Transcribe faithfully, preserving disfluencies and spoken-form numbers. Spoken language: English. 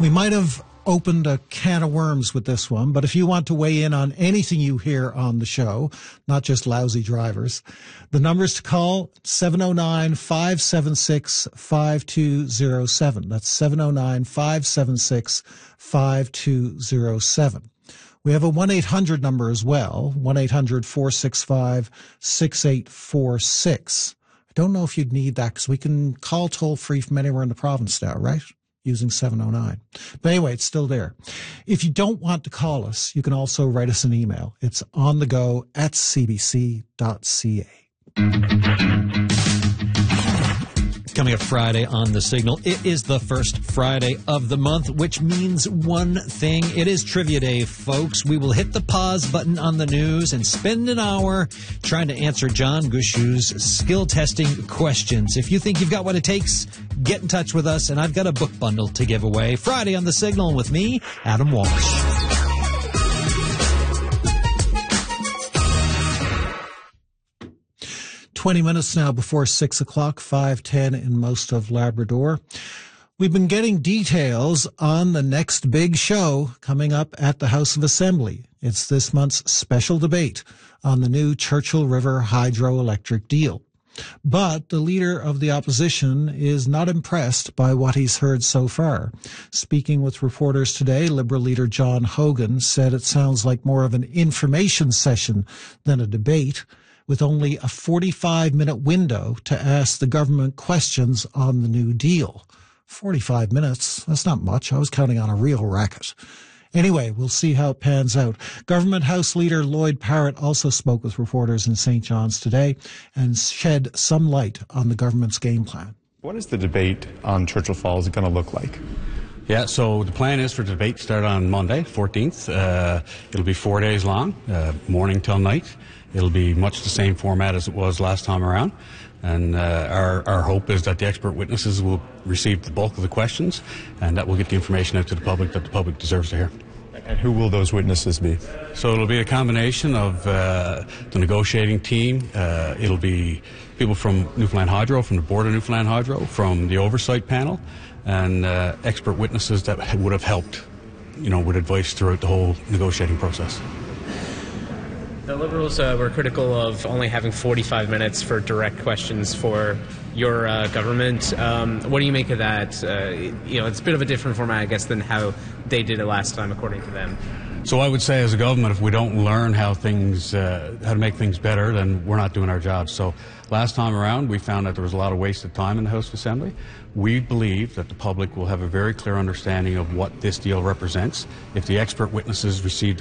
We might have opened a can of worms with this one, but if you want to weigh in on anything you hear on the show, not just lousy drivers, the numbers to call, seven oh nine, five seven six, five two oh seven. That's seven oh nine, five seven six, five two oh seven. We have a one eight hundred number as well, one eight hundred, four six five, six eight four six. I don't know if you'd need that because we can call toll-free from anywhere in the province now, right? Using seven oh nine. But anyway, it's still there. If you don't want to call us, you can also write us an email. It's on the go at c b c dot c a. Coming up Friday on The Signal, it is the first Friday of the month, which means one thing. It is Trivia Day, folks. We will hit the pause button on the news and spend an hour trying to answer John Gushew's skill testing questions. If you think you've got what it takes, get in touch with us, and I've got a book bundle to give away. Friday on The Signal with me, Adam Walsh. twenty minutes now before six o'clock, five ten in most of Labrador. We've been getting details on the next big show coming up at the House of Assembly. It's this month's special debate on the new Churchill River hydroelectric deal. But the leader of the opposition is not impressed by what he's heard so far. Speaking with reporters today, Liberal leader John Hogan said it sounds like more of an information session than a debate, with only a forty-five minute window to ask the government questions on the new deal. forty-five minutes, that's not much. I was counting on a real racket. Anyway, we'll see how it pans out. Government House Leader Lloyd Parrott also spoke with reporters in Saint John's today and shed some light on the government's game plan. What is the debate on Churchill Falls going to look like? Yeah, so the plan is for the debate to start on Monday, fourteenth. Uh, it'll be four days long, uh, morning till night. It'll be much the same format as it was last time around. And uh, our, our hope is that the expert witnesses will receive the bulk of the questions and that will get the information out to the public that the public deserves to hear. And who will those witnesses be? So it'll be a combination of uh, the negotiating team. Uh, it'll be people from Newfoundland Hydro, from the Board of Newfoundland Hydro, from the oversight panel, and uh, expert witnesses that would have helped, you know, with advice throughout the whole negotiating process. The Liberals uh, were critical of only having forty-five minutes for direct questions for your uh, government. Um, what do you make of that? Uh, you know, it's a bit of a different format, I guess, than how they did it last time, according to them. So I would say, as a government, if we don't learn how things, uh, how to make things better, then we're not doing our job. So last time around, we found that there was a lot of wasted time in the House of Assembly. We believe that the public will have a very clear understanding of what this deal represents if the expert witnesses receive the